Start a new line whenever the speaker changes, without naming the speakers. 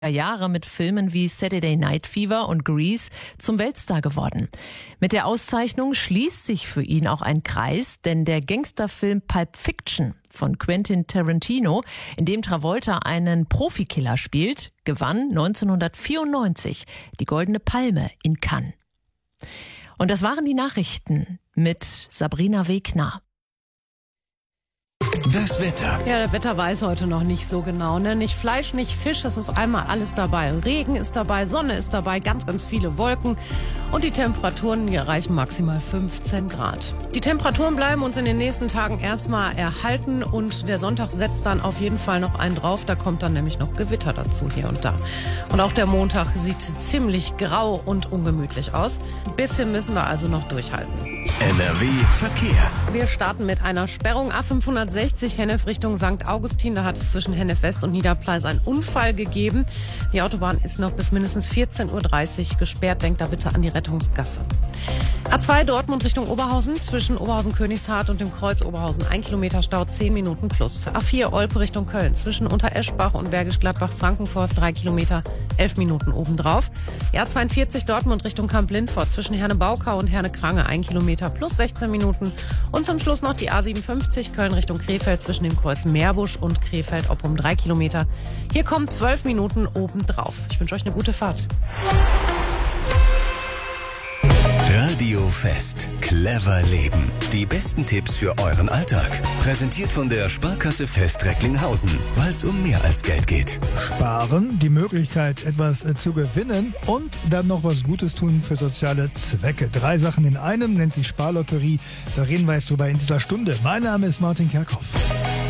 Jahre mit Filmen wie Saturday Night Fever und Grease zum Weltstar geworden. Mit der Auszeichnung schließt sich für ihn auch ein Kreis, denn der Gangsterfilm Pulp Fiction von Quentin Tarantino, in dem Travolta einen Profikiller spielt, gewann 1994 die Goldene Palme in Cannes. Und das waren die Nachrichten mit Sabrina Wegner.
Das Wetter.
Ja, der Wetter weiß heute noch nicht so genau. Ne? Nicht Fleisch, nicht Fisch, das ist einmal alles dabei. Regen ist dabei, Sonne ist dabei, ganz, ganz viele Wolken. Und die Temperaturen, die erreichen maximal 15 Grad. Die Temperaturen bleiben uns in den nächsten Tagen erstmal erhalten. Und der Sonntag setzt dann auf jeden Fall noch einen drauf. Da kommt dann nämlich noch Gewitter dazu hier und da. Und auch der Montag sieht ziemlich grau und ungemütlich aus. Ein bisschen müssen wir also noch durchhalten.
NRW Verkehr.
Wir starten mit einer Sperrung A560 Hennef Richtung St. Augustin. Da hat es zwischen Hennef West und Niederpleis einen Unfall gegeben. Die Autobahn ist noch bis mindestens 14:30 Uhr gesperrt. Denkt da bitte an die Rettungsgasse. A2 Dortmund Richtung Oberhausen. Zwischen Oberhausen-Königshardt und dem Kreuz Oberhausen 1 Kilometer Stau, 10 Minuten plus. A4 Olpe Richtung Köln. Zwischen Untereschbach und Bergisch Gladbach-Frankenforst 3 Kilometer, 11 Minuten obendrauf. Die A42 Dortmund Richtung Kamp-Lindfort. Zwischen Herne-Baukau und Herne-Krange 1 Kilometer plus 16 Minuten. Und zum Schluss noch die A57 Köln Richtung Krefeld zwischen dem Kreuz Meerbusch und Krefeld-Oppum 3 Kilometer. Hier kommen 12 Minuten obendrauf. Ich wünsche euch eine gute Fahrt.
Radio Fest. Clever leben. Die besten Tipps für euren Alltag. Präsentiert von der Sparkasse Fest Recklinghausen, weil es um mehr als Geld geht.
Sparen, die Möglichkeit, etwas zu gewinnen und dann noch was Gutes tun für soziale Zwecke. 3 Sachen in einem, nennt sich Sparlotterie. Da reden wir jetzt drüber in dieser Stunde. Mein Name ist Martin Kerkhoff.